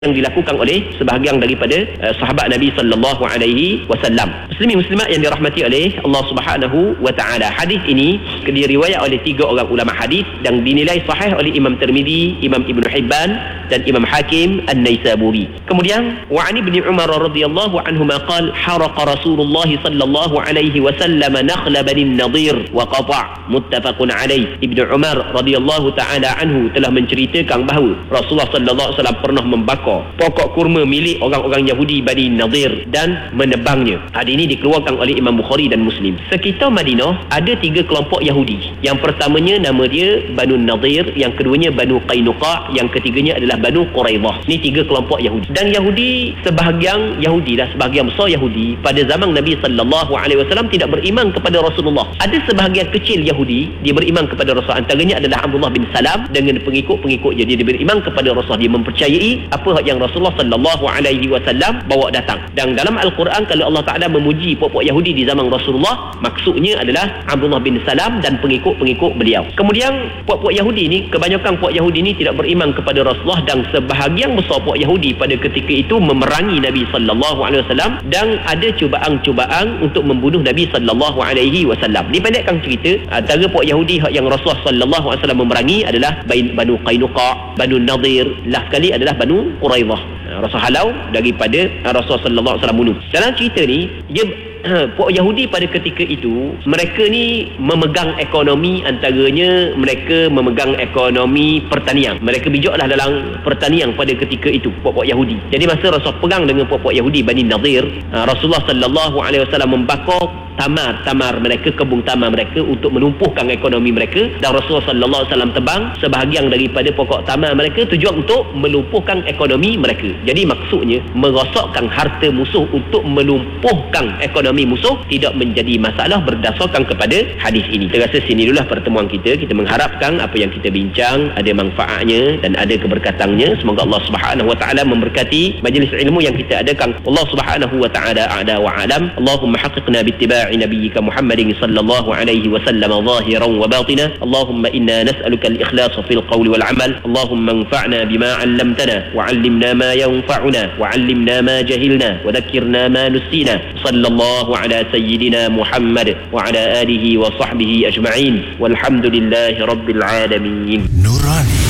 yang dilakukan oleh sebahagian daripada sahabat Nabi sallallahu alaihi wasallam. Muslimin muslimat yang dirahmati oleh Allah Subhanahu wa taala. Hadis ini diriwayat oleh 3 orang ulama hadis dan dinilai sahih oleh Imam Tirmizi, Imam Ibn Hibban dan Imam Hakim An-Naisaburi. Kemudian wa an Ibnu Umar radhiyallahu anhuma qala haraqa Rasulullah sallallahu alaihi wasallam nakhla Bani Nadir wa qata' muttafaqun alaih. Ibnu Umar radhiyallahu taala anhu telah menceritakan bahawa Rasulullah sallallahu alaihi wasallam pernah membakar pokok kurma milik orang-orang Yahudi Bani Nadir dan menebangnya. Hadis ini dikeluarkan oleh Imam Bukhari dan Muslim. Sekitar Madinah ada 3 kelompok Yahudi. Yang pertamanya nama dia Banu Nadir, yang keduanya Banu Qainuqa, yang ketiganya adalah Banu Quraidah. Ini 3 kelompok Yahudi. Dan Yahudi sebahagian besar Yahudi pada zaman Nabi sallallahu alaihi wasallam tidak beriman kepada Rasulullah. Ada sebahagian kecil Yahudi dia beriman kepada Rasul. Antaranya adalah Abdullah bin Salam dengan pengikut-pengikutnya. Dia beriman kepada Rasul. Dia mempercayai apa yang Rasulullah sallallahu alaihi wasallam bawa datang. Dan dalam Al-Quran kalau Allah Taala memuji puak-puak Yahudi di zaman Rasulullah, maksudnya adalah Abdullah bin Salam dan pengikut-pengikut beliau. Kemudian puak-puak Yahudi ni, kebanyakan puak Yahudi ni tidak beriman kepada Rasulullah dan sebahagian besar puak Yahudi pada ketika itu memerangi Nabi sallallahu alaihi wasallam dan ada cubaan-cubaan untuk membunuh Nabi sallallahu alaihi wasallam. Dipendekkan cerita, antara puak Yahudi yang Rasulullah sallallahu alaihi wasallam memerangi adalah Banu Qainuqa, Banu Nadir, last kali adalah Banu Quraidah. Rasul halau daripada Rasulullah sallallahu alaihi wasallam bunuh. Dalam cerita ni dia puak Yahudi pada ketika itu mereka ni memegang ekonomi, antaranya mereka memegang ekonomi pertanian. Mereka bijaklah dalam pertanian pada ketika itu puak-puak Yahudi. Jadi masa Rasul perang dengan puak-puak Yahudi Bani Nadir, Rasulullah sallallahu alaihi wasallam membakar tamar mereka, kebun tamar mereka untuk menumpuhkan ekonomi mereka, dan Rasulullah sallallahu alaihi wasallam tebang sebahagian daripada pokok tamar mereka tujuan untuk melumpuhkan ekonomi mereka. Jadi maksudnya merosakkan harta musuh untuk melumpuhkan ekonomi musuh tidak menjadi masalah berdasarkan kepada hadis ini. Saya rasa sini dululah pertemuan kita. Kita mengharapkan apa yang kita bincang ada manfaatnya dan ada keberkatannya. Semoga Allah Subhanahu wa taala memberkati majlis ilmu yang kita adakan. Allah Subhanahu wa taala a'la wa a'lam. Allahumma haqqiqna bittiba'i nabiyyika Muhammadin sallallahu alaihi wasallam zahiran wa batina. Allahumma inna nas'aluka al-ikhlas fil qawli wal 'amal. Allahumma anfa'na bima 'allamtana wa 'allimna ma yanfa'una wa 'allimna ma jahilna wa dhakkirna ma nusina. Sallallahu ala sayyidina Muhammad wa ala alihi wa sahbihi ajma'in. Walhamdulillahi rabbil alamin. Nurani